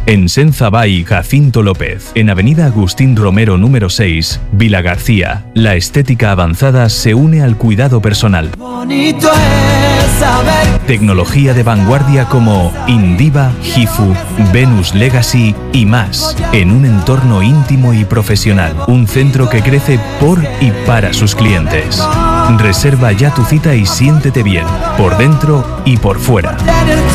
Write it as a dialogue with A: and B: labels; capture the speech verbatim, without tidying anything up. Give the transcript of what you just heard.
A: En Senzabay Jacinto López, en Avenida Agustín Romero número seis, Vila García, la estética avanzada se une al cuidado personal.
B: Bonito es saber.
A: Tecnología de vanguardia como Indiva, Gifu, Venus Legacy y más, en un entorno íntimo y profesional. Un centro que crece por y para sus clientes. Reserva ya tu cita y siéntete bien, por dentro y por fuera.